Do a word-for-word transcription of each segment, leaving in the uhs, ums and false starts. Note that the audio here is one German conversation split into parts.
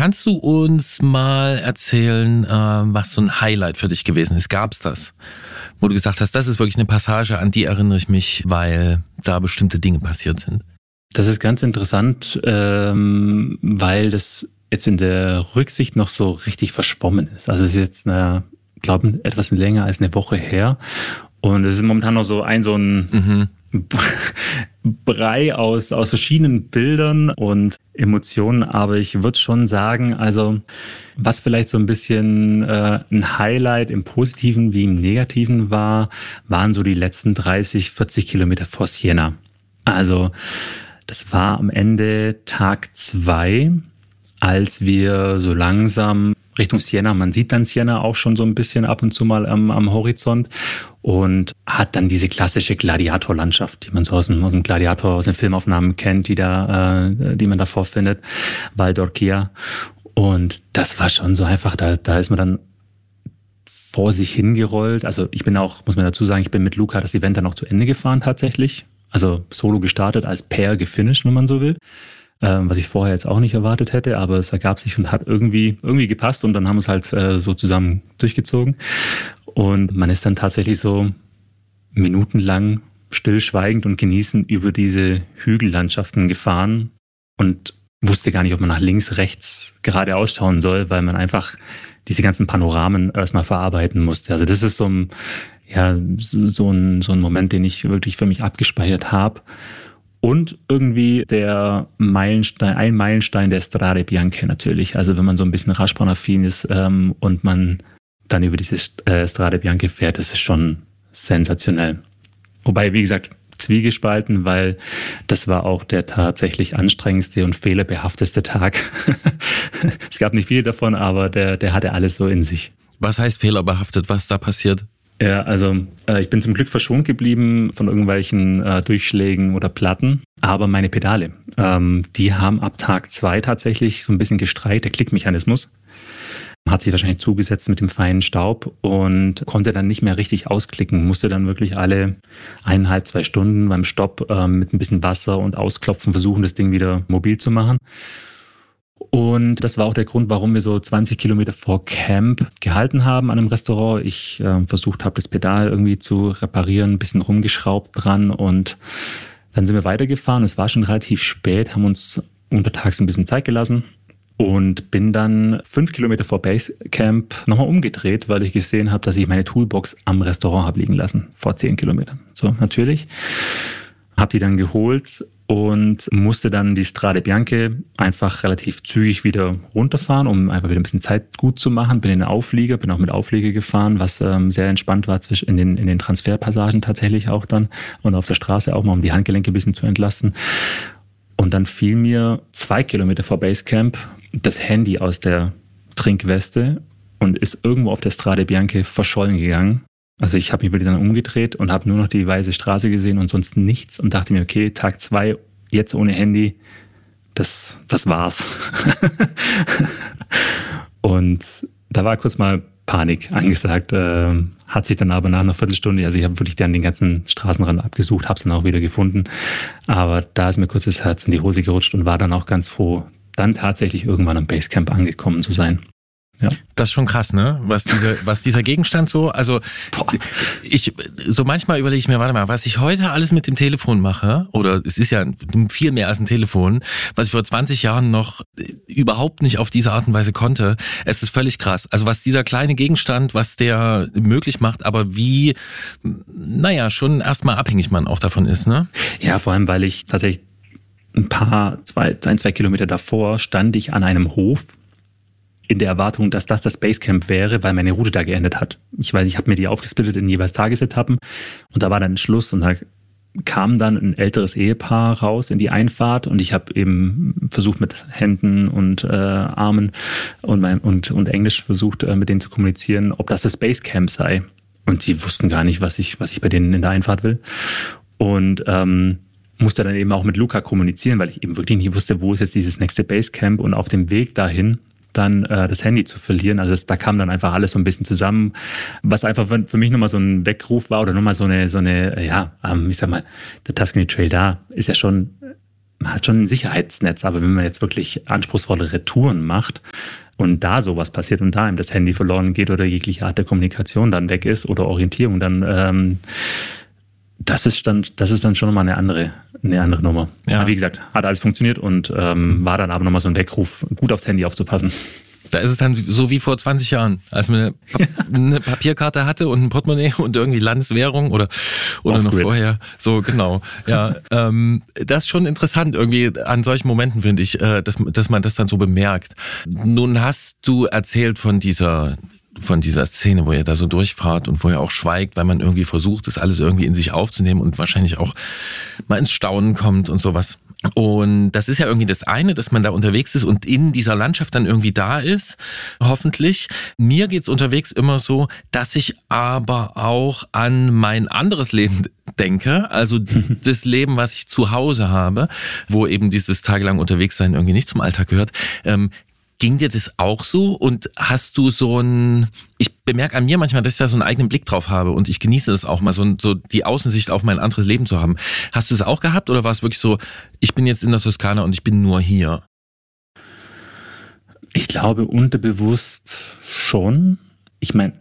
Kannst du uns mal erzählen, äh, was so ein Highlight für dich gewesen ist? Gab's das? Wo du gesagt hast, das ist wirklich eine Passage, an die erinnere ich mich, weil da bestimmte Dinge passiert sind. Das ist ganz interessant, ähm, weil das jetzt in der Rücksicht noch so richtig verschwommen ist. Also es ist jetzt, ich glaube, etwas länger als eine Woche her. Und es ist momentan noch so ein so ein mhm. Brei aus, aus verschiedenen Bildern und Emotionen. Aber ich würde schon sagen, also was vielleicht so ein bisschen äh, ein Highlight im Positiven wie im Negativen war, waren so die letzten dreißig, vierzig Kilometer vor Siena. Also das war am Ende Tag zwei, als wir so langsam Richtung Siena, man sieht dann Siena auch schon so ein bisschen ab und zu mal am, am Horizont und hat dann diese klassische Gladiatorlandschaft, die man so aus dem, aus dem Gladiator, aus den Filmaufnahmen kennt, die da, äh, die man da vorfindet, Val d'Orcia. Und das war schon so einfach, da, da ist man dann vor sich hingerollt. Also ich bin auch, muss man dazu sagen, ich bin mit Luca das Event dann noch zu Ende gefahren tatsächlich. Also solo gestartet, als Pair gefinisht, wenn man so will. Ähm, was ich vorher jetzt auch nicht erwartet hätte, aber es ergab sich und hat irgendwie irgendwie gepasst und dann haben wir es halt äh, so zusammen durchgezogen. Und man ist dann tatsächlich so minutenlang stillschweigend und genießend über diese Hügellandschaften gefahren und wusste gar nicht, ob man nach links, rechts geradeaus schauen soll, weil man einfach diese ganzen Panoramen erstmal verarbeiten musste. Also das ist so ein, ja, so ein, so ein Moment, den ich wirklich für mich abgespeichert habe. Und irgendwie der Meilenstein, ein Meilenstein der Strade Bianche natürlich. Also wenn man so ein bisschen Radspornaffin ist ähm, und man dann über diese äh, Strade Bianche fährt, das ist schon sensationell. Wobei, wie gesagt, zwiegespalten, weil das war auch der tatsächlich anstrengendste und fehlerbehafteste Tag. Es gab nicht viel davon, aber der, der hatte alles so in sich. Was heißt fehlerbehaftet? Was ist da passiert? Ja, also äh, ich bin zum Glück verschont geblieben von irgendwelchen äh, Durchschlägen oder Platten, aber meine Pedale, ähm, die haben ab Tag zwei tatsächlich so ein bisschen gestreikt, der Klickmechanismus hat sich wahrscheinlich zugesetzt mit dem feinen Staub und konnte dann nicht mehr richtig ausklicken, musste dann wirklich alle eineinhalb, zwei Stunden beim Stopp äh, mit ein bisschen Wasser und Ausklopfen versuchen, das Ding wieder mobil zu machen. Und das war auch der Grund, warum wir so zwanzig Kilometer vor Camp gehalten haben an einem Restaurant. Ich äh, versucht habe, das Pedal irgendwie zu reparieren, ein bisschen rumgeschraubt dran und dann sind wir weitergefahren. Es war schon relativ spät, haben uns untertags ein bisschen Zeit gelassen und bin dann fünf Kilometer vor Basecamp nochmal umgedreht, weil ich gesehen habe, dass ich meine Toolbox am Restaurant habe liegen lassen, vor zehn Kilometern. So, natürlich. Habe die dann geholt und musste dann die Strade Bianche einfach relativ zügig wieder runterfahren, um einfach wieder ein bisschen Zeit gut zu machen. Bin in den Auflieger, bin auch mit Auflieger gefahren, was ähm, sehr entspannt war zwischen in den, in den Transferpassagen tatsächlich auch dann und auf der Straße auch mal, um die Handgelenke ein bisschen zu entlasten. Und dann fiel mir zwei Kilometer vor Basecamp das Handy aus der Trinkweste und ist irgendwo auf der Strade Bianche verschollen gegangen. Also ich habe mich wieder dann umgedreht und habe nur noch die weiße Straße gesehen und sonst nichts und dachte mir, okay, Tag zwei, jetzt ohne Handy, das, das war's. Und da war kurz mal Panik angesagt, äh, hat sich dann aber nach einer Viertelstunde, also ich habe wirklich dann den ganzen Straßenrand abgesucht, habe es dann auch wieder gefunden, aber da ist mir kurz das Herz in die Hose gerutscht und war dann auch ganz froh, dann tatsächlich irgendwann am Basecamp angekommen zu sein. Ja. Das ist schon krass, ne? Was, diese, was dieser Gegenstand so, also Boah. ich, so manchmal überlege ich mir, warte mal, was ich heute alles mit dem Telefon mache, oder es ist ja viel mehr als ein Telefon, was ich vor zwanzig Jahren noch überhaupt nicht auf diese Art und Weise konnte, es ist völlig krass. Also was dieser kleine Gegenstand, was der möglich macht, aber wie, naja, schon erstmal abhängig man auch davon ist, ne? Ja, vor allem, weil ich tatsächlich ein paar, zwei, ein, zwei Kilometer davor stand ich an einem Hof, in der Erwartung, dass das das Basecamp wäre, weil meine Route da geendet hat. Ich weiß, ich habe mir die aufgesplittet in jeweils Tagesetappen und da war dann Schluss und da kam dann ein älteres Ehepaar raus in die Einfahrt und ich habe eben versucht mit Händen und äh, Armen und, mein, und, und Englisch versucht äh, mit denen zu kommunizieren, ob das das Basecamp sei. Und die wussten gar nicht, was ich, was ich bei denen in der Einfahrt will. Und ähm, musste dann eben auch mit Luca kommunizieren, weil ich eben wirklich nicht wusste, wo ist jetzt dieses nächste Basecamp und auf dem Weg dahin dann äh, das Handy zu verlieren. Also es, da kam dann einfach alles so ein bisschen zusammen, was einfach für, für mich nochmal so ein Weckruf war oder nochmal so eine, so eine, ja, ähm, ich sag mal, der Tuscany Trail da ist ja schon man hat schon ein Sicherheitsnetz, aber wenn man jetzt wirklich anspruchsvollere Touren macht und da sowas passiert und da ihm das Handy verloren geht oder jegliche Art der Kommunikation dann weg ist oder Orientierung, dann ähm, das ist dann, das ist dann schon nochmal eine andere, eine andere Nummer. Ja. Aber wie gesagt, hat alles funktioniert und ähm, war dann aber nochmal so ein Weckruf, gut aufs Handy aufzupassen. Da ist es dann so wie vor zwanzig Jahren, als man eine, Pap- eine Papierkarte hatte und ein Portemonnaie und irgendwie Landeswährung oder oder noch vorher. So, genau. Ja, ähm, das ist schon interessant irgendwie an solchen Momenten, finde ich, äh, dass, dass man das dann so bemerkt. Nun hast du erzählt von dieser von dieser Szene, wo ihr da so durchfahrt und wo ihr auch schweigt, weil man irgendwie versucht, das alles irgendwie in sich aufzunehmen und wahrscheinlich auch mal ins Staunen kommt und sowas. Und das ist ja irgendwie das eine, dass man da unterwegs ist und in dieser Landschaft dann irgendwie da ist, hoffentlich. Mir geht's unterwegs immer so, dass ich aber auch an mein anderes Leben denke, also das Leben, was ich zu Hause habe, wo eben dieses tagelang unterwegs sein irgendwie nicht zum Alltag gehört. Ähm, Ging dir das auch so und hast du so ein, ich bemerke an mir manchmal, dass ich da so einen eigenen Blick drauf habe und ich genieße das auch mal, so, so die Außensicht auf mein anderes Leben zu haben. Hast du das auch gehabt oder war es wirklich so, ich bin jetzt in der Toskana und ich bin nur hier? Ich glaube unterbewusst schon. Ich meine,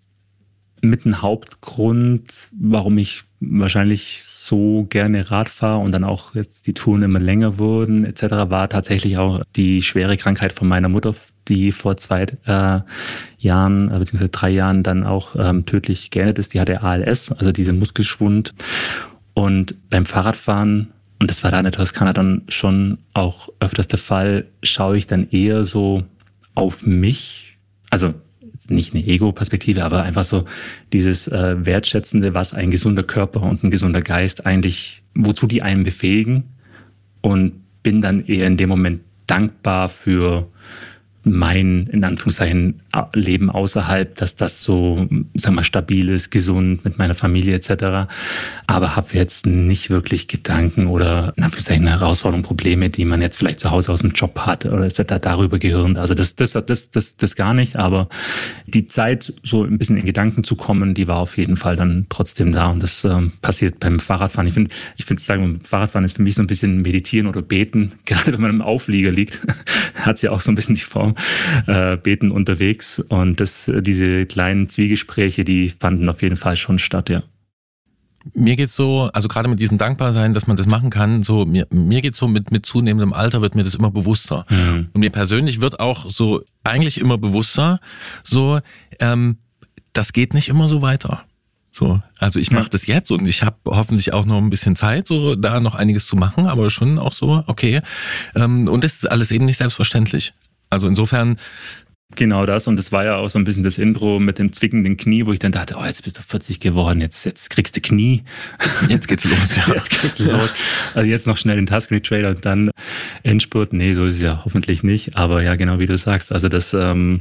mit einem Hauptgrund, warum ich wahrscheinlich so gerne Rad fahre und dann auch jetzt die Touren immer länger wurden et cetera, war tatsächlich auch die schwere Krankheit von meiner Mutter, die vor zwei äh, Jahren, äh, beziehungsweise drei Jahren dann auch ähm, tödlich geendet ist. Die hatte A L S, also diese Muskelschwund. Und beim Fahrradfahren, und das war da in der Toskana dann schon auch öfters der Fall, schaue ich dann eher so auf mich, also nicht eine Ego-Perspektive, aber einfach so dieses äh, Wertschätzende, was ein gesunder Körper und ein gesunder Geist eigentlich, wozu die einen befähigen, und bin dann eher in dem Moment dankbar für mein, in Anführungszeichen, Leben außerhalb, dass das so, sag mal, stabil ist, gesund mit meiner Familie et cetera. Aber habe jetzt nicht wirklich Gedanken oder in Anführungszeichen Herausforderungen, Probleme, die man jetzt vielleicht zu Hause aus dem Job hat oder et cetera darüber gehirnt. Also das, das, das, das, das gar nicht. Aber die Zeit, so ein bisschen in Gedanken zu kommen, die war auf jeden Fall dann trotzdem da. Und das ähm, passiert beim Fahrradfahren. Ich finde, ich finde, sagen wir, Fahrradfahren ist für mich so ein bisschen Meditieren oder Beten. Gerade wenn man im Auflieger liegt, hat es ja auch so ein bisschen die Form. Äh, beten unterwegs, und das, diese kleinen Zwiegespräche, die fanden auf jeden Fall schon statt, ja. Mir geht's so, also gerade mit diesem Dankbarsein, dass man das machen kann, so mir, mir geht's so mit, mit zunehmendem Alter wird mir das immer bewusster. Mhm. Und mir persönlich wird auch so eigentlich immer bewusster, so ähm, das geht nicht immer so weiter. So, also ich mache das jetzt und ich habe hoffentlich auch noch ein bisschen Zeit, so da noch einiges zu machen, aber schon auch so, okay. Ähm, und das ist alles eben nicht selbstverständlich. Also insofern. Genau das, und das war ja auch so ein bisschen das Intro mit dem zwickenden Knie, wo ich dann dachte, oh, jetzt bist du vierzig geworden, jetzt, jetzt kriegst du Knie. Jetzt geht's los, ja. Jetzt geht's los. Also jetzt noch schnell den Tuscany-Trailer und dann Endspurt. Nee, so ist es ja hoffentlich nicht, aber ja, genau wie du sagst, also das ähm,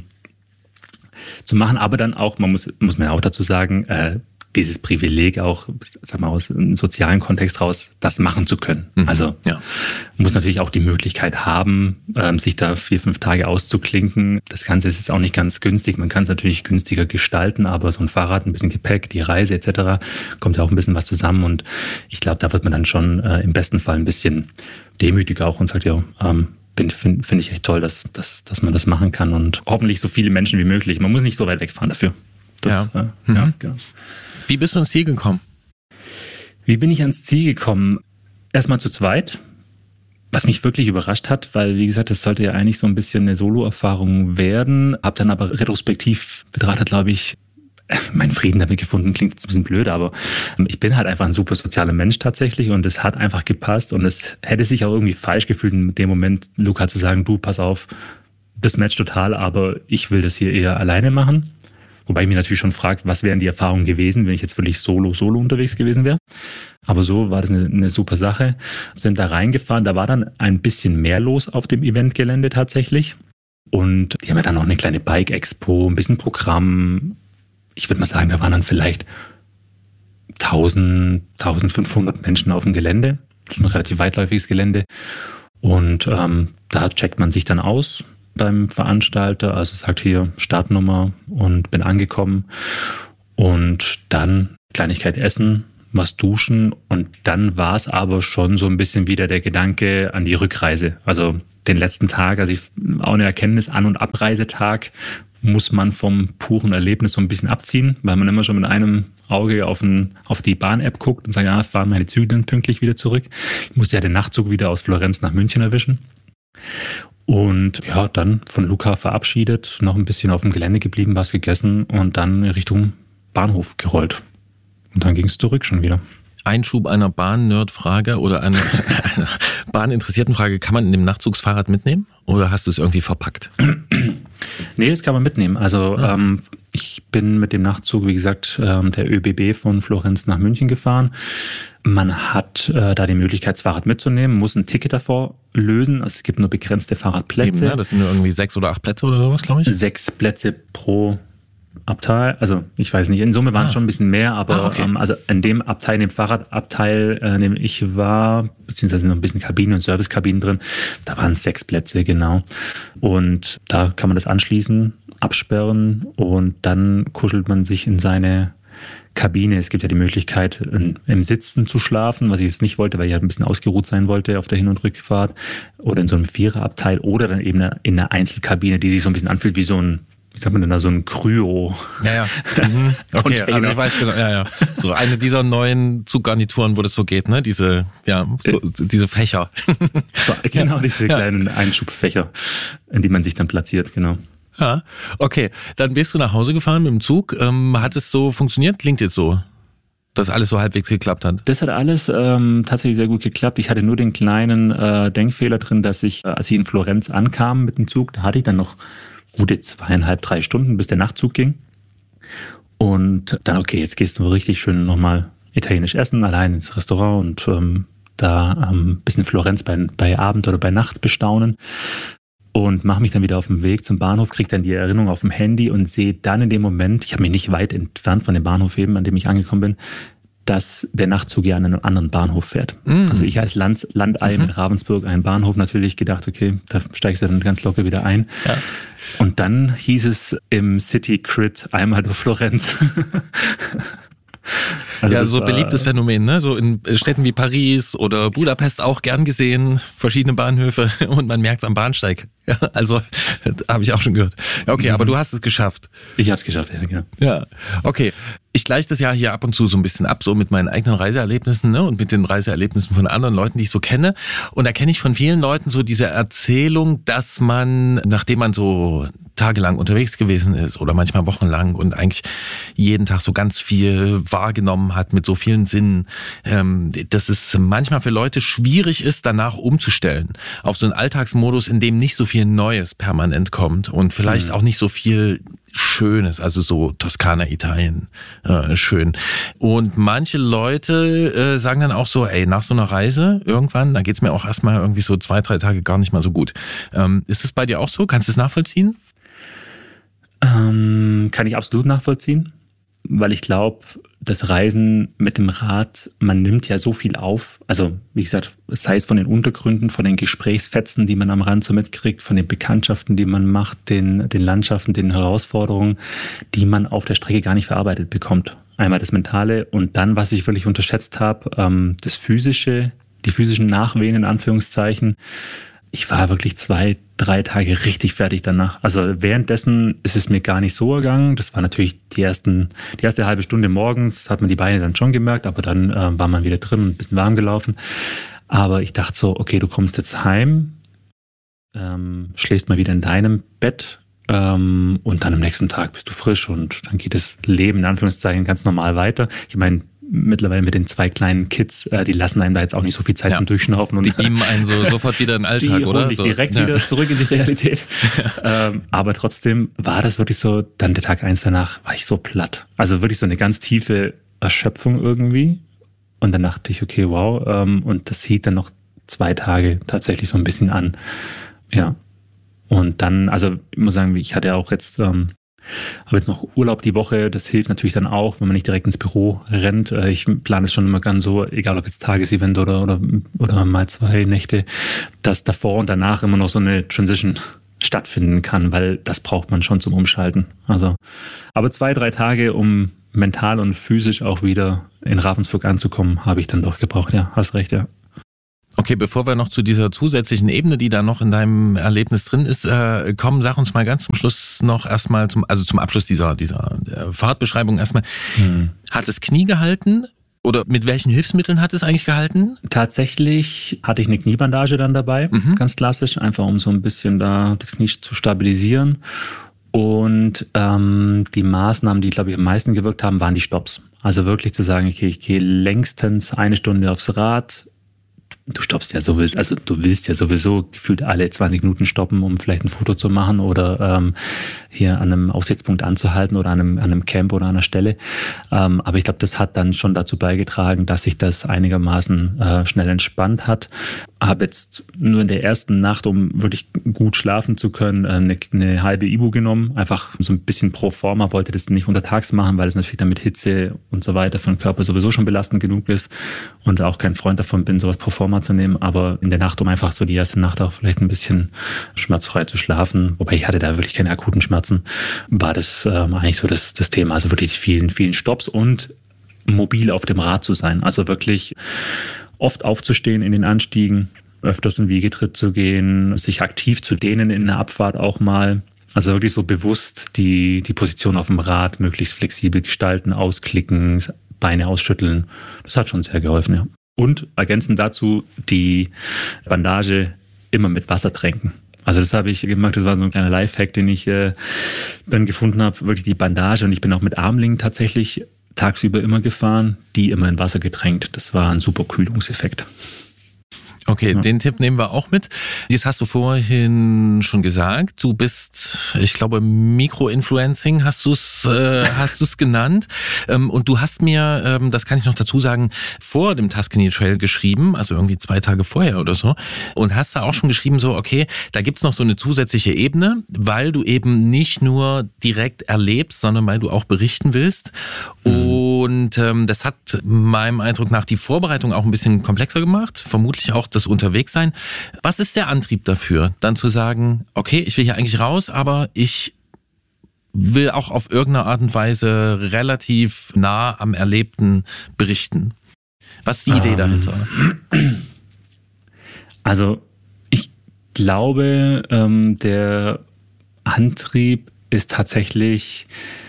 zu machen, aber dann auch, man muss, muss man auch dazu sagen, äh, dieses Privileg auch, sag mal, aus einem sozialen Kontext raus, das machen zu können. Mhm. Also ja. Muss natürlich auch die Möglichkeit haben, ähm, sich da vier, fünf Tage auszuklinken. Das Ganze ist jetzt auch nicht ganz günstig. Man kann es natürlich günstiger gestalten, aber so ein Fahrrad, ein bisschen Gepäck, die Reise et cetera, kommt ja auch ein bisschen was zusammen. Und ich glaube, da wird man dann schon äh, im besten Fall ein bisschen demütiger auch und sagt, ja, ähm, Finde find ich echt toll, dass, dass, dass man das machen kann, und hoffentlich so viele Menschen wie möglich. Man muss nicht so weit wegfahren dafür. Das, ja. Äh, mhm. ja, genau. Wie bist du ans Ziel gekommen? Wie bin ich ans Ziel gekommen? Erstmal zu zweit, was mich wirklich überrascht hat, weil, wie gesagt, das sollte ja eigentlich so ein bisschen eine Solo-Erfahrung werden. Hab dann aber retrospektiv betrachtet, glaube ich, meinen Frieden damit gefunden. Klingt jetzt ein bisschen blöd, aber ich bin halt einfach ein super sozialer Mensch tatsächlich, und es hat einfach gepasst, und es hätte sich auch irgendwie falsch gefühlt in dem Moment, Luca zu sagen, du, pass auf, das matcht total, aber ich will das hier eher alleine machen. Wobei ich mich natürlich schon fragt, was wären die Erfahrungen gewesen, wenn ich jetzt wirklich solo, solo unterwegs gewesen wäre. Aber so war das eine, eine super Sache. Sind da reingefahren, da war dann ein bisschen mehr los auf dem Eventgelände tatsächlich. Und die haben ja dann noch eine kleine Bike-Expo, ein bisschen Programm. Ich würde mal sagen, da waren dann vielleicht tausend, eintausendfünfhundert Menschen auf dem Gelände. Das ist ein relativ weitläufiges Gelände. Und ähm, da checkt man sich dann aus beim Veranstalter, also sagt hier Startnummer, und bin angekommen, und dann Kleinigkeit essen, was duschen und dann war es aber schon so ein bisschen wieder der Gedanke an die Rückreise. Also den letzten Tag, also ich, auch eine Erkenntnis, An- und Abreisetag muss man vom puren Erlebnis so ein bisschen abziehen, weil man immer schon mit einem Auge auf, ein, auf die Bahn-App guckt und sagt, ja, fahren meine Züge dann pünktlich wieder zurück. Ich musste ja den Nachtzug wieder aus Florenz nach München erwischen. Und ja, dann von Luca verabschiedet, noch ein bisschen auf dem Gelände geblieben, was gegessen und dann Richtung Bahnhof gerollt. Und dann ging es zurück schon wieder. Einschub einer Bahn-Nerd-Frage oder einer, einer Bahninteressierten Frage. Kann man in dem Nachzugsfahrrad mitnehmen oder hast du es irgendwie verpackt? Nee, das kann man mitnehmen. Also ja. ähm, ich bin mit dem Nachtzug, wie gesagt, ähm, der ÖBB von Florenz nach München gefahren. Man hat äh, da die Möglichkeit, das Fahrrad mitzunehmen, muss ein Ticket davor lösen. Also es gibt nur begrenzte Fahrradplätze. Eben, ne? Das sind nur irgendwie sechs oder acht Plätze oder sowas, glaube ich. Sechs Plätze pro Abteil, also ich weiß nicht, in Summe waren es ah. schon ein bisschen mehr, aber ah, okay. ähm, also in dem Abteil, in dem Fahrradabteil, äh, in dem ich war, beziehungsweise noch ein bisschen Kabinen und Servicekabinen drin, da waren es sechs Plätze, genau. Und da kann man das anschließen, absperren und dann kuschelt man sich in seine Kabine. Es gibt ja die Möglichkeit, in, im Sitzen zu schlafen, was ich jetzt nicht wollte, weil ich halt ein bisschen ausgeruht sein wollte auf der Hin- und Rückfahrt, oder in so einem Viererabteil oder dann eben in einer Einzelkabine, die sich so ein bisschen anfühlt wie so ein, wie sagt man denn da, so ein Kryo. Ja, ja. Mhm. Okay, also ich weiß genau, ja, ja. So eine dieser neuen Zuggarnituren, wo das so geht, ne? Diese, ja, so, diese Fächer. So, genau, diese ja. kleinen Einschubfächer, in die man sich dann platziert, genau. Ja, okay. Dann bist du nach Hause gefahren mit dem Zug. Ähm, hat es so funktioniert? Klingt jetzt so, dass alles so halbwegs geklappt hat. Das hat alles ähm, tatsächlich sehr gut geklappt. Ich hatte nur den kleinen äh, Denkfehler drin, dass ich, äh, als ich in Florenz ankam mit dem Zug, da hatte ich dann noch gute zweieinhalb, drei Stunden, bis der Nachtzug ging. Und dann, okay, jetzt gehst du richtig schön nochmal italienisch essen, allein ins Restaurant und ähm, da ein ähm, bisschen Florenz bei, bei Abend oder bei Nacht bestaunen. Und mache mich dann wieder auf den Weg zum Bahnhof, kriege dann die Erinnerung auf dem Handy und sehe dann in dem Moment, ich habe mich nicht weit entfernt von dem Bahnhof eben, an dem ich angekommen bin, dass der Nachtzug ja an einem anderen Bahnhof fährt. Mm. Also ich als Land, Landei mhm. mit Ravensburg, einen Bahnhof, natürlich gedacht, okay, da steigst du dann ganz locker wieder ein. Ja. Und dann hieß es im City Crit einmal durch Florenz. Also ja, so beliebtes Phänomen, ne? So in Städten wie Paris oder Budapest auch gern gesehen, verschiedene Bahnhöfe und man merkt es am Bahnsteig. Ja, also habe ich auch schon gehört. Okay, mhm. aber du hast es geschafft. Ich habe es geschafft, ja, genau. Ja, okay. Ich gleiche das ja hier ab und zu so ein bisschen ab, so mit meinen eigenen Reiseerlebnissen, ne, und mit den Reiseerlebnissen von anderen Leuten, die ich so kenne. Und da kenne ich von vielen Leuten so diese Erzählung, dass man, nachdem man so tagelang unterwegs gewesen ist oder manchmal wochenlang und eigentlich jeden Tag so ganz viel wahrgenommen hat mit so vielen Sinnen, ähm, dass es manchmal für Leute schwierig ist, danach umzustellen auf so einen Alltagsmodus, in dem nicht so viel Neues permanent kommt und vielleicht mhm. auch nicht so viel Schönes, also so Toskana, Italien, äh, schön. Und manche Leute äh, sagen dann auch so, ey, nach so einer Reise irgendwann, da geht's mir auch erstmal irgendwie so zwei, drei Tage gar nicht mal so gut. Ähm, ist das bei dir auch so? Kannst du es nachvollziehen? Ähm, kann ich absolut nachvollziehen, weil ich glaube, das Reisen mit dem Rad, man nimmt ja so viel auf. Also wie gesagt, sei es von den Untergründen, von den Gesprächsfetzen, die man am Rand so mitkriegt, von den Bekanntschaften, die man macht, den, den Landschaften, den Herausforderungen, die man auf der Strecke gar nicht verarbeitet bekommt. Einmal das Mentale und dann, was ich wirklich unterschätzt habe, ähm, das Physische, die physischen Nachwehen in Anführungszeichen. Ich war wirklich zwei, drei Tage richtig fertig danach. Also währenddessen ist es mir gar nicht so ergangen. Das war natürlich die ersten, die erste halbe Stunde morgens, hat man die Beine dann schon gemerkt, aber dann äh, war man wieder drin und ein bisschen warm gelaufen. Aber ich dachte so, okay, du kommst jetzt heim, ähm, schläfst mal wieder in deinem Bett ähm, und dann am nächsten Tag bist du frisch und dann geht das Leben in Anführungszeichen ganz normal weiter. Ich meine, mittlerweile mit den zwei kleinen Kids, äh, die lassen einem da jetzt auch nicht so viel Zeit ja. zum Durchschnaufen. Und die beamen einen so sofort wieder in den Alltag, die oder? Die holen dich so. direkt ja. wieder zurück in die Realität. Ja. Ähm, aber trotzdem war das wirklich so, dann der Tag eins danach war ich so platt. Also wirklich so eine ganz tiefe Erschöpfung irgendwie. Und dann dachte ich, okay, wow. Ähm, und das hielt dann noch zwei Tage tatsächlich so ein bisschen an. Ja. Und dann, also ich muss sagen, ich hatte auch jetzt... Ähm, habe jetzt noch Urlaub die Woche, das hilft natürlich dann auch, wenn man nicht direkt ins Büro rennt. Ich plane es schon immer ganz so, egal ob jetzt Tagesevent oder, oder, oder mal zwei Nächte, dass davor und danach immer noch so eine Transition stattfinden kann, weil das braucht man schon zum Umschalten. Also, aber zwei, drei Tage, um mental und physisch auch wieder in Ravensburg anzukommen, habe ich dann doch gebraucht. Ja, hast recht, ja. Okay, bevor wir noch zu dieser zusätzlichen Ebene, die da noch in deinem Erlebnis drin ist, äh, kommen, sag uns mal ganz zum Schluss noch erstmal, zum, also zum Abschluss dieser, dieser äh, Fahrtbeschreibung erstmal, hm. hat das Knie gehalten? Oder mit welchen Hilfsmitteln hat es eigentlich gehalten? Tatsächlich hatte ich eine Kniebandage dann dabei, mhm. ganz klassisch, einfach um so ein bisschen da das Knie zu stabilisieren. Und ähm, die Maßnahmen, die, glaube ich, am meisten gewirkt haben, waren die Stopps. Also wirklich zu sagen, okay, ich gehe längstens eine Stunde aufs Rad. Du stoppst ja sowieso, also du willst ja sowieso gefühlt alle zwanzig Minuten stoppen, um vielleicht ein Foto zu machen oder ähm, hier an einem Aussichtspunkt anzuhalten oder an einem, an einem Camp oder an einer Stelle. Ähm, aber ich glaube, das hat dann schon dazu beigetragen, dass sich das einigermaßen äh, schnell entspannt hat. Habe jetzt nur in der ersten Nacht, um wirklich gut schlafen zu können, eine, eine halbe Ibu genommen. Einfach so ein bisschen pro forma, wollte das nicht untertags machen, weil es natürlich dann mit Hitze und so weiter für den Körper sowieso schon belastend genug ist und auch kein Freund davon bin, sowas pro forma zu nehmen. Aber in der Nacht, um einfach so die erste Nacht auch vielleicht ein bisschen schmerzfrei zu schlafen, wobei ich hatte da wirklich keine akuten Schmerzen, war das ähm, eigentlich so das, das Thema. Also wirklich die vielen, vielen Stopps und mobil auf dem Rad zu sein. Also wirklich oft aufzustehen in den Anstiegen, öfters in Wiegetritt zu gehen, sich aktiv zu dehnen in der Abfahrt auch mal. Also wirklich so bewusst die, die Position auf dem Rad möglichst flexibel gestalten, ausklicken, Beine ausschütteln. Das hat schon sehr geholfen, ja. Und ergänzend dazu die Bandage immer mit Wasser tränken. Also das habe ich gemacht, das war so ein kleiner Lifehack, den ich äh, dann gefunden habe, wirklich die Bandage. Und ich bin auch mit Armlingen tatsächlich tagsüber immer gefahren, die immer in Wasser getränkt. Das war ein super Kühlungseffekt. Okay, ja. Den Tipp nehmen wir auch mit. Jetzt hast du vorhin schon gesagt, du bist, ich glaube, Mikro-Influencing hast du es äh, hast du es genannt. Ähm, und du hast mir, ähm, das kann ich noch dazu sagen, vor dem Tuscany Trail geschrieben, also irgendwie zwei Tage vorher oder so. Und hast da auch schon geschrieben, so, okay, da gibt's noch so eine zusätzliche Ebene, weil du eben nicht nur direkt erlebst, sondern weil du auch berichten willst. Mhm. Und ähm, das hat meinem Eindruck nach die Vorbereitung auch ein bisschen komplexer gemacht, vermutlich auch das Unterwegssein. Was ist der Antrieb dafür, dann zu sagen, okay, ich will hier eigentlich raus, aber ich will auch auf irgendeine Art und Weise relativ nah am Erlebten berichten? Was ist die Idee ähm, dahinter? Also ich glaube, ähm, der Antrieb ist tatsächlich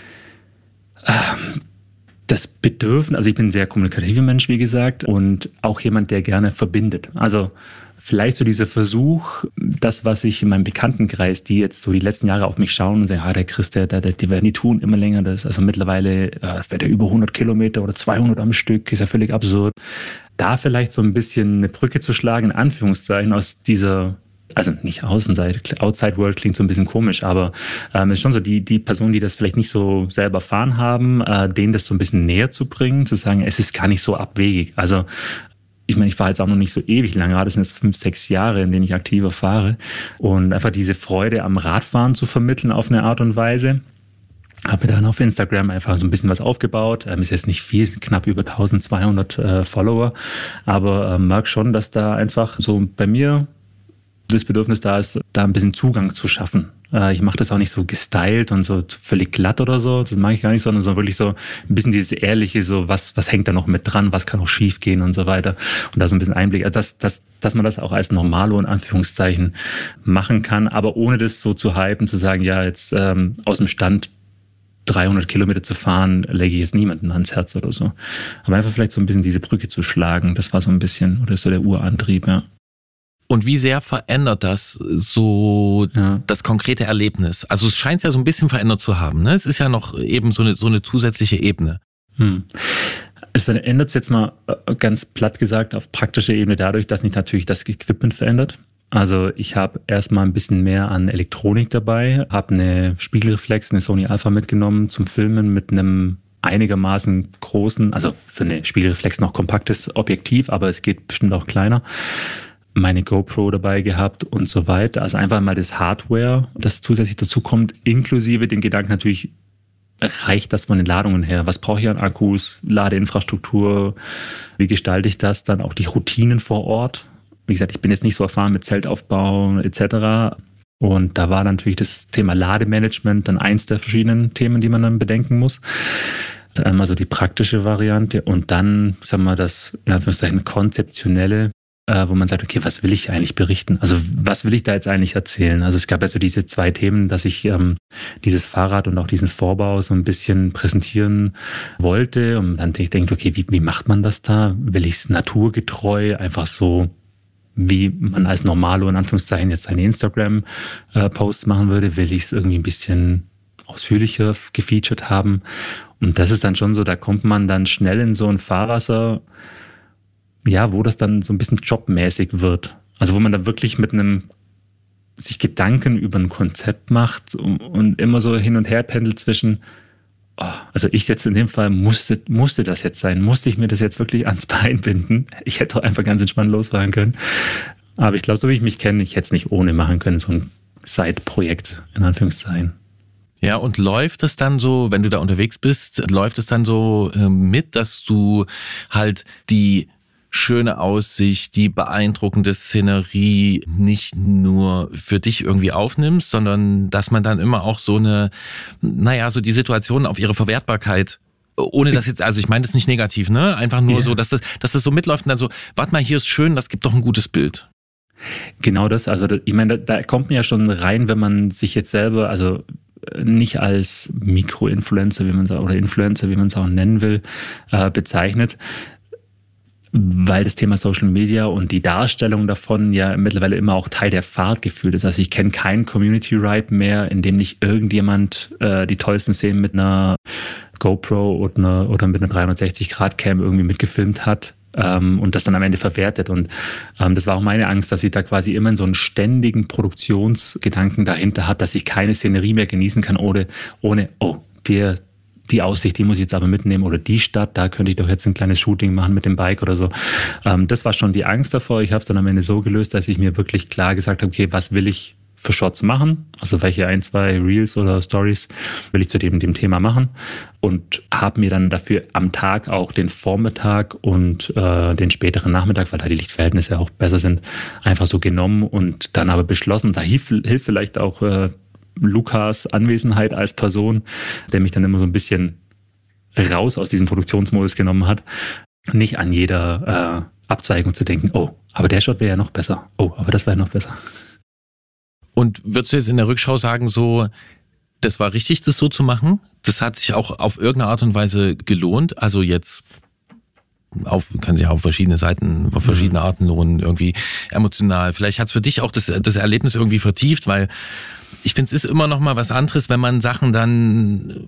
ähm, das Bedürfnis, also ich bin ein sehr kommunikativer Mensch, wie gesagt, und auch jemand, der gerne verbindet. Also vielleicht so dieser Versuch, das, was ich in meinem Bekanntenkreis, die jetzt so die letzten Jahre auf mich schauen und sagen, ah, der Chris, der, der, der, die werden die tun immer länger, das, also mittlerweile äh, fährt er über hundert Kilometer oder zweihundert am Stück, ist ja völlig absurd. Da vielleicht so ein bisschen eine Brücke zu schlagen, in Anführungszeichen, aus dieser, also nicht Außenseite, Outside World klingt so ein bisschen komisch, aber ähm, es ist schon so, die, die Personen, die das vielleicht nicht so selber erfahren haben, äh, denen das so ein bisschen näher zu bringen, zu sagen, es ist gar nicht so abwegig. Also ich meine, ich fahre jetzt auch noch nicht so ewig lang, gerade sind jetzt fünf, sechs Jahre, in denen ich aktiver fahre. Und einfach diese Freude am Radfahren zu vermitteln auf eine Art und Weise. Habe mir dann auf Instagram einfach so ein bisschen was aufgebaut. Ähm, ist jetzt nicht viel, sind knapp über zwölfhundert äh, Follower. Aber äh, merke schon, dass da einfach so bei mir das Bedürfnis da ist, da ein bisschen Zugang zu schaffen. Äh, ich mache das auch nicht so gestylt und so völlig glatt oder so. Das mag ich gar nicht, sondern so wirklich so ein bisschen dieses Ehrliche, so was, was hängt da noch mit dran, was kann auch schief gehen und so weiter. Und da so ein bisschen Einblick, also dass, dass, dass man das auch als Normalo in Anführungszeichen machen kann, aber ohne das so zu hypen, zu sagen, ja, jetzt ähm, aus dem Stand dreihundert Kilometer zu fahren, lege ich jetzt niemanden ans Herz oder so. Aber einfach vielleicht so ein bisschen diese Brücke zu schlagen, das war so ein bisschen, oder ist so der Urantrieb, ja. Und wie sehr verändert das so ja. das konkrete Erlebnis? Also es scheint es ja so ein bisschen verändert zu haben, ne? Es ist ja noch eben so eine, so eine zusätzliche Ebene. Hm. Es verändert es jetzt mal ganz platt gesagt auf praktischer Ebene dadurch, dass sich natürlich das Equipment verändert. Also ich habe erstmal ein bisschen mehr an Elektronik dabei, habe eine Spiegelreflex, eine Sony Alpha mitgenommen zum Filmen mit einem einigermaßen großen, also für eine Spiegelreflex noch kompaktes Objektiv, aber es geht bestimmt auch kleiner. Meine GoPro dabei gehabt und so weiter. Also einfach mal das Hardware, das zusätzlich dazu kommt, inklusive dem Gedanken natürlich, reicht das von den Ladungen her? Was brauche ich an Akkus, Ladeinfrastruktur? Wie gestalte ich das? Dann auch die Routinen vor Ort. Wie gesagt, ich bin jetzt nicht so erfahren mit Zeltaufbau et cetera. Und da war natürlich das Thema Lademanagement dann eins der verschiedenen Themen, die man dann bedenken muss. Einmal so die praktische Variante und dann, sagen wir mal, das in Anführungszeichen konzeptionelle, äh, wo man sagt, okay, was will ich eigentlich berichten? Also was will ich da jetzt eigentlich erzählen? Also es gab ja so diese zwei Themen, dass ich ähm, dieses Fahrrad und auch diesen Vorbau so ein bisschen präsentieren wollte und dann denke ich, okay, wie, wie macht man das da? Will ich es naturgetreu, einfach so, wie man als Normalo in Anführungszeichen jetzt seine Instagram-Posts machen würde? Will ich es irgendwie ein bisschen ausführlicher gefeatured haben? Und das ist dann schon so, da kommt man dann schnell in so ein Fahrwasser, ja, wo das dann so ein bisschen jobmäßig wird. Also wo man da wirklich mit einem, sich Gedanken über ein Konzept macht und, und immer so hin und her pendelt zwischen, oh, also ich jetzt in dem Fall musste, musste das jetzt sein, musste ich mir das jetzt wirklich ans Bein binden. Ich hätte doch einfach ganz entspannt losfahren können. Aber ich glaube, so wie ich mich kenne, ich hätte es nicht ohne machen können, so ein Side-Projekt in Anführungszeichen. Ja, und läuft es dann so, wenn du da unterwegs bist, läuft es dann so äh, mit, dass du halt die schöne Aussicht, die beeindruckende Szenerie nicht nur für dich irgendwie aufnimmst, sondern dass man dann immer auch so eine, naja, so die Situation auf ihre Verwertbarkeit, ohne das jetzt, also ich meine das nicht negativ, ne? Einfach nur yeah. so, dass das, dass das so mitläuft und dann so, warte mal, hier ist schön, das gibt doch ein gutes Bild. Genau das, also ich meine, da, da kommt man ja schon rein, wenn man sich jetzt selber, also nicht als Mikroinfluencer, wie man es oder Influencer, wie man es auch nennen will, äh, bezeichnet, weil das Thema Social Media und die Darstellung davon ja mittlerweile immer auch Teil der Fahrt gefühlt ist. Also ich kenne keinen Community Ride mehr, in dem nicht irgendjemand äh, die tollsten Szenen mit einer GoPro oder, einer, oder mit einer dreihundertsechzig Grad Cam irgendwie mitgefilmt hat. Ähm, und das dann am Ende verwertet. Und ähm, das war auch meine Angst, dass ich da quasi immer in so einen ständigen Produktionsgedanken dahinter habe, dass ich keine Szenerie mehr genießen kann, ohne, ohne oh, die, die Aussicht, die muss ich jetzt aber mitnehmen, oder die Stadt, da könnte ich doch jetzt ein kleines Shooting machen mit dem Bike oder so. Ähm, das war schon die Angst davor. Ich habe es dann am Ende so gelöst, dass ich mir wirklich klar gesagt habe, okay, was will ich für Shots machen, also welche ein, zwei Reels oder Stories will ich zu dem, dem Thema machen, und habe mir dann dafür am Tag auch den Vormittag und äh, den späteren Nachmittag, weil da die Lichtverhältnisse auch besser sind, einfach so genommen und dann aber beschlossen, da hilft, hilft vielleicht auch äh, Lukas Anwesenheit als Person, der mich dann immer so ein bisschen raus aus diesem Produktionsmodus genommen hat, nicht an jeder äh, Abzweigung zu denken, oh, aber der Shot wäre ja noch besser, oh, aber das wäre noch besser. Und würdest du jetzt in der Rückschau sagen, so, das war richtig, das so zu machen? Das hat sich auch auf irgendeine Art und Weise gelohnt? Also jetzt auf, kann sich auf verschiedene Seiten, auf verschiedene Arten lohnen, irgendwie emotional. Vielleicht hat es für dich auch das, das Erlebnis irgendwie vertieft, weil ich finde, es ist immer noch mal was anderes, wenn man Sachen dann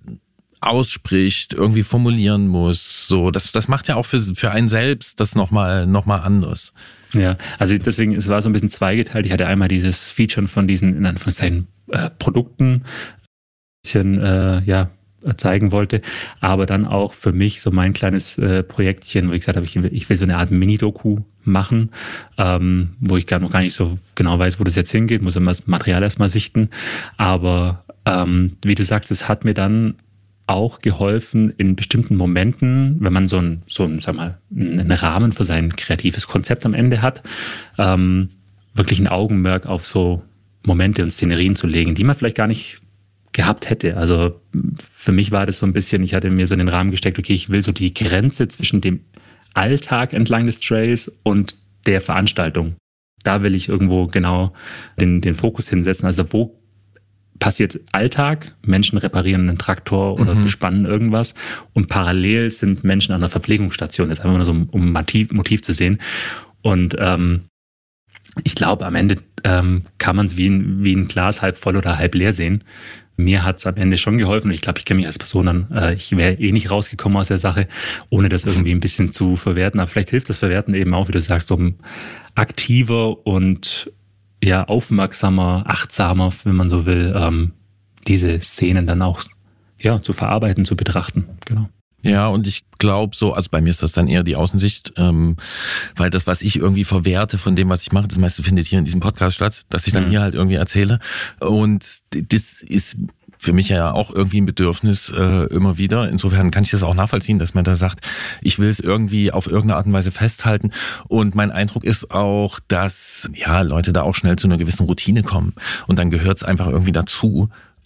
ausspricht, irgendwie formulieren muss. So, das, das macht ja auch für, für einen selbst das nochmal, noch mal anders. Ja, also deswegen, es war so ein bisschen zweigeteilt. Ich hatte einmal dieses Featuren von diesen, in Anführungszeichen, äh, Produkten, ein bisschen, äh, ja, zeigen wollte, aber dann auch für mich so mein kleines äh, Projektchen, wo ich gesagt habe, ich will, ich will so eine Art Mini-Doku machen, ähm, wo ich gar noch gar nicht so genau weiß, wo das jetzt hingeht, muss immer das Material erstmal sichten, aber ähm, wie du sagst, es hat mir dann auch geholfen in bestimmten Momenten, wenn man so ein, so ein, sag mal, einen Rahmen für sein kreatives Konzept am Ende hat, ähm, wirklich ein Augenmerk auf so Momente und Szenerien zu legen, die man vielleicht gar nicht gehabt hätte. Also für mich war das so ein bisschen, ich hatte mir so in den Rahmen gesteckt, okay, ich will so die Grenze zwischen dem Alltag entlang des Trails und der Veranstaltung. Da will ich irgendwo genau den, den Fokus hinsetzen. Also wo passiert Alltag, Menschen reparieren einen Traktor oder mhm. bespannen irgendwas, und parallel sind Menschen an einer Verpflegungsstation, jetzt einfach nur so, um Motiv, Motiv zu sehen. Und ähm, ich glaube, am Ende ähm, kann man es wie ein, wie ein Glas halb voll oder halb leer sehen. Mir hat es am Ende schon geholfen, und ich glaube, ich kenne mich als Person an, äh, ich wäre eh nicht rausgekommen aus der Sache, ohne das irgendwie ein bisschen zu verwerten. Aber vielleicht hilft das Verwerten eben auch, wie du sagst, um aktiver und ja, aufmerksamer, achtsamer, wenn man so will, ähm, diese Szenen dann auch ja, zu verarbeiten, zu betrachten. Genau. Ja, und ich glaube so, also bei mir ist das dann eher die Außensicht, ähm, weil das, was ich irgendwie verwerte von dem, was ich mache, das meiste findet hier in diesem Podcast statt, dass ich dann mhm. hier halt irgendwie erzähle. Und das ist für mich ja auch irgendwie ein Bedürfnis äh, immer wieder. Insofern kann ich das auch nachvollziehen, dass man da sagt, ich will es irgendwie auf irgendeine Art und Weise festhalten. Und mein Eindruck ist auch, dass ja Leute da auch schnell zu einer gewissen Routine kommen. Und dann gehört es einfach irgendwie dazu.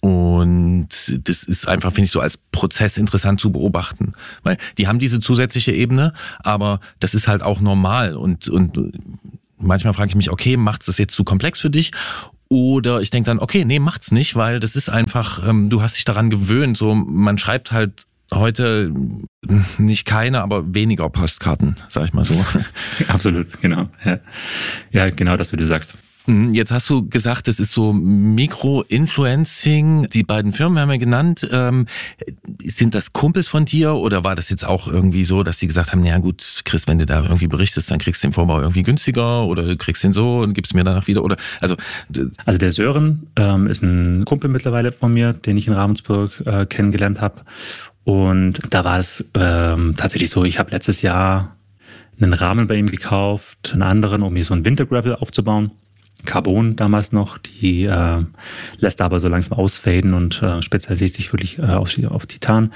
Und das ist einfach, finde ich, so als Prozess interessant zu beobachten. Weil die haben diese zusätzliche Ebene, aber das ist halt auch normal. Und, und manchmal frage ich mich, okay, macht das jetzt zu komplex für dich? Oder ich denke dann, okay, nee, macht's nicht, weil das ist einfach, ähm, du hast dich daran gewöhnt. So, man schreibt halt heute nicht keine, aber weniger Postkarten, sag ich mal so. Absolut, genau. Ja, ja genau das, wie du sagst. Jetzt hast du gesagt, das ist so Mikro-Influencing. Die beiden Firmen haben wir genannt. Ähm, sind das Kumpels von dir oder war das jetzt auch irgendwie so, dass die gesagt haben, na gut, Chris, wenn du da irgendwie berichtest, dann kriegst du den Vorbau irgendwie günstiger oder du kriegst den so und gibst mir danach wieder oder also. Also der Sören ähm, ist ein Kumpel mittlerweile von mir, den ich in Ravensburg äh, kennengelernt habe. Und da war es ähm, tatsächlich so, ich habe letztes Jahr einen Rahmen bei ihm gekauft, einen anderen, um mir so ein Wintergravel aufzubauen. Carbon damals noch, die äh, lässt aber so langsam ausfaden und äh, spezialisiert sich wirklich äh, auf, auf Titan.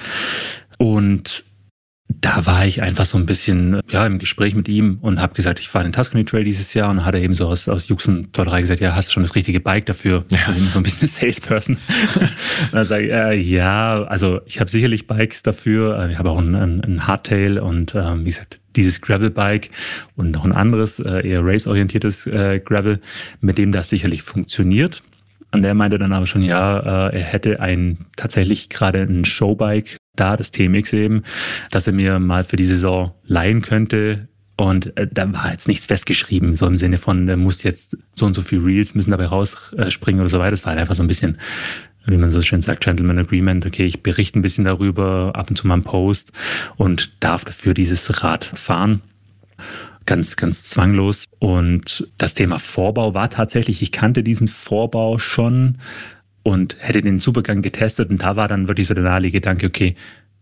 Und da war ich einfach so ein bisschen ja im Gespräch mit ihm und habe gesagt, ich fahre den Tuscany Trail dieses Jahr und dann hat er eben so aus, aus Jux und Tollerei gesagt, ja, hast du schon das richtige Bike dafür? Ja. So ein bisschen Salesperson. Und dann sage ich, äh, ja, also ich habe sicherlich Bikes dafür. Ich habe auch ein, ein, ein Hardtail und ähm, wie gesagt, dieses Gravel-Bike und noch ein anderes, äh, eher race-orientiertes äh, Gravel, mit dem das sicherlich funktioniert. Und der meinte dann aber schon, ja, äh, er hätte ein tatsächlich gerade ein Showbike da, das T M X eben, dass er mir mal für die Saison leihen könnte. Und äh, da war jetzt nichts festgeschrieben, so im Sinne von, der muss jetzt so und so viel Reels müssen dabei rausspringen oder so weiter. Das war halt einfach so ein bisschen, wie man so schön sagt, Gentleman Agreement. Okay, ich berichte ein bisschen darüber, ab und zu mal einen Post und darf dafür dieses Rad fahren. Ganz, ganz zwanglos. Und das Thema Vorbau war tatsächlich, ich kannte diesen Vorbau schon und hätte den super gern getestet. Und da war dann wirklich so der naheliegende Gedanke, okay,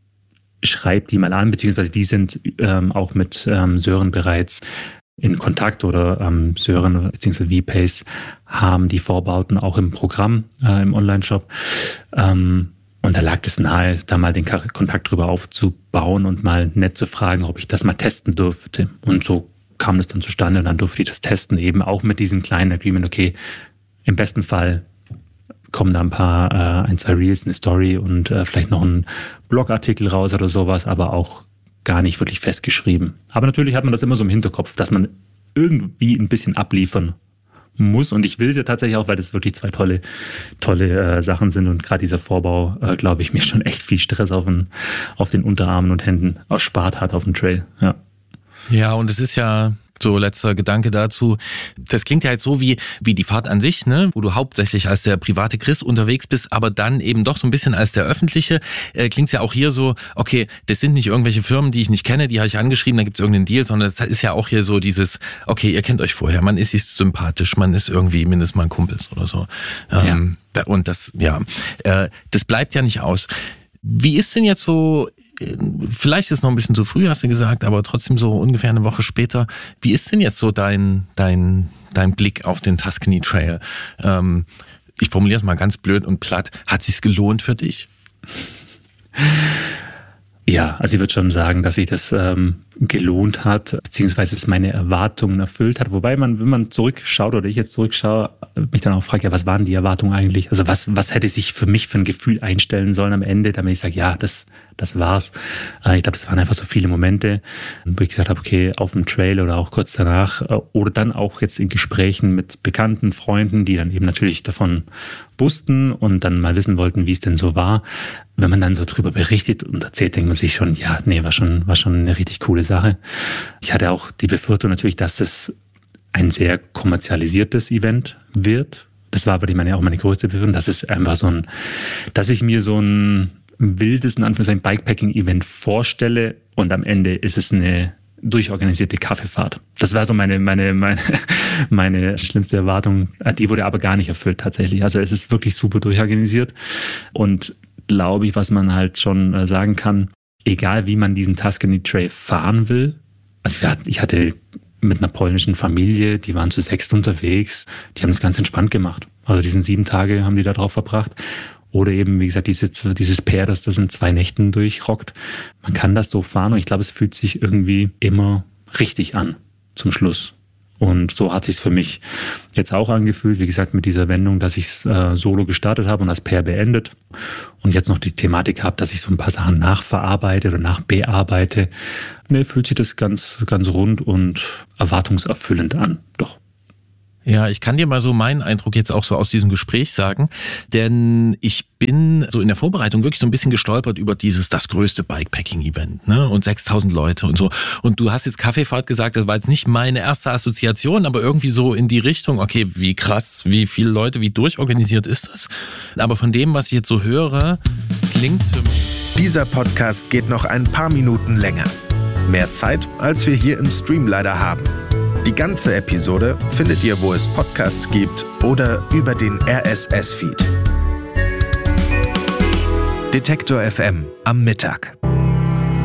schreib die mal an, beziehungsweise die sind ähm, auch mit ähm, Sören bereits in Kontakt oder ähm, Sören bzw. V-Pace haben die Vorbauten auch im Programm, äh, im Online-Shop. Ähm, und da lag es nahe, da mal den Kontakt drüber aufzubauen und mal nett zu fragen, ob ich das mal testen dürfte. Und so kam das dann zustande und dann durfte ich das testen, eben auch mit diesem kleinen Agreement, okay, im besten Fall kommen da ein paar, äh, ein, zwei Reels, eine Story und äh, vielleicht noch ein Blogartikel raus oder sowas, aber auch gar nicht wirklich festgeschrieben. Aber natürlich hat man das immer so im Hinterkopf, dass man irgendwie ein bisschen abliefern muss. Und ich will es ja tatsächlich auch, weil das wirklich zwei tolle, tolle äh, Sachen sind. Und gerade dieser Vorbau, äh, glaube ich, mir schon echt viel Stress auf den, auf den Unterarmen und Händen erspart hat auf dem Trail. Ja. Ja, und es ist ja so letzter Gedanke dazu. Das klingt ja jetzt so wie wie die Fahrt an sich, ne, wo du hauptsächlich als der private Chris unterwegs bist, aber dann eben doch so ein bisschen als der öffentliche. Äh, klingt's ja auch hier so, okay, das sind nicht irgendwelche Firmen, die ich nicht kenne, die habe ich angeschrieben, da gibt's irgendeinen Deal, sondern das ist ja auch hier so dieses, okay, ihr kennt euch vorher, man ist sich sympathisch, man ist irgendwie mindestens mal Kumpels oder so. Ähm, ja. Und das, ja, äh, das bleibt ja nicht aus. Wie ist denn jetzt so, vielleicht ist es noch ein bisschen zu früh, hast du gesagt, aber trotzdem so ungefähr eine Woche später, wie ist denn jetzt so dein, dein, dein Blick auf den Tuscany Trail? Ähm, ich formuliere es mal ganz blöd und platt. Hat es sich gelohnt für dich? Ja, also ich würde schon sagen, dass sich das ähm, gelohnt hat, beziehungsweise es meine Erwartungen erfüllt hat. Wobei man, wenn man zurückschaut oder ich jetzt zurückschaue, mich dann auch frage, ja, was waren die Erwartungen eigentlich? Also was, was hätte sich für mich für ein Gefühl einstellen sollen am Ende, damit ich sage, ja, das, das war's. Äh, ich glaube, das waren einfach so viele Momente, wo ich gesagt habe, okay, auf dem Trail oder auch kurz danach äh, oder dann auch jetzt in Gesprächen mit Bekannten, Freunden, die dann eben natürlich davon wussten und dann mal wissen wollten, wie es denn so war. Wenn man dann so drüber berichtet und erzählt, denkt man sich schon, ja, nee, war schon, war schon eine richtig coole Sache. Ich hatte auch die Befürchtung natürlich, dass das ein sehr kommerzialisiertes Event wird. Das war aber meine, auch meine größte Befürchtung, dass es einfach so ein, dass ich mir so ein wildes, in Anführungszeichen, Bikepacking-Event vorstelle und am Ende ist es eine durchorganisierte Kaffeefahrt. Das war so meine, meine, meine, meine schlimmste Erwartung. Die wurde aber gar nicht erfüllt tatsächlich. Also es ist wirklich super durchorganisiert und glaube ich, was man halt schon sagen kann, egal wie man diesen Tuscany Trail fahren will. Also ich hatte mit einer polnischen Familie, die waren zu sechst unterwegs, die haben das ganz entspannt gemacht. Also diesen sieben Tage haben die da drauf verbracht. Oder eben, wie gesagt, diese, dieses Pair, das das in zwei Nächten durchrockt. Man kann das so fahren und ich glaube, es fühlt sich irgendwie immer richtig an zum Schluss. Und so hat sich's für mich jetzt auch angefühlt, wie gesagt, mit dieser Wendung, dass ich äh, solo gestartet habe und das Pair beendet und jetzt noch die Thematik habe, dass ich so ein paar Sachen nachverarbeite oder nachbearbeite. Mir fühlt sich das ganz, ganz rund und erwartungserfüllend an. Doch. Ja, ich kann dir mal so meinen Eindruck jetzt auch so aus diesem Gespräch sagen, denn ich bin so in der Vorbereitung wirklich so ein bisschen gestolpert über dieses, das größte Bikepacking-Event, ne, und sechstausend Leute und so. Und du hast jetzt Kaffeefahrt gesagt, das war jetzt nicht meine erste Assoziation, aber irgendwie so in die Richtung, okay, wie krass, wie viele Leute, wie durchorganisiert ist das? Aber von dem, was ich jetzt so höre, klingt für mich... Dieser Podcast geht noch ein paar Minuten länger. Mehr Zeit, als wir hier im Stream leider haben. Die ganze Episode findet ihr, wo es Podcasts gibt oder über den R S S-Feed. Detektor F M am Mittag.